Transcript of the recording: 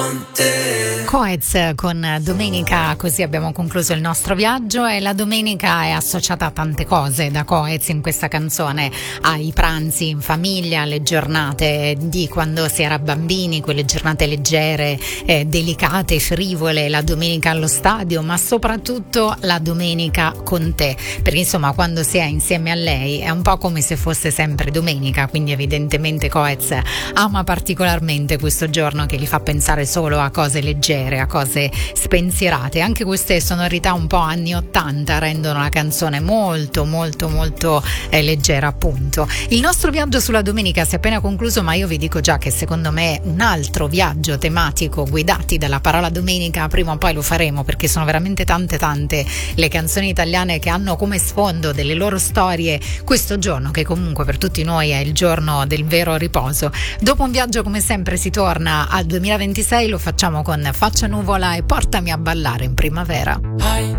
con te. Coez con Domenica, così abbiamo concluso il nostro viaggio. E la domenica è associata a tante cose da Coez in questa canzone, ai pranzi in famiglia, alle giornate di quando si era bambini, quelle giornate leggere, delicate, frivole, la domenica allo stadio, ma soprattutto la domenica con te, perché insomma quando si è insieme a lei è un po' come se fosse sempre domenica, quindi evidentemente Coez ama particolarmente questo giorno che gli fa pensare solo a cose leggere, a cose spensierate. Anche queste sonorità un po' anni 80 rendono la canzone molto molto molto leggera, appunto. Il nostro viaggio sulla domenica si è appena concluso, ma io vi dico già che secondo me un altro viaggio tematico guidati dalla parola domenica prima o poi lo faremo, perché sono veramente tante le canzoni italiane che hanno come sfondo delle loro storie questo giorno, che comunque per tutti noi è il giorno del vero riposo. Dopo un viaggio come sempre si torna al 2026, lo facciamo con Faccia Nuvola e Portami a ballare in primavera. Hai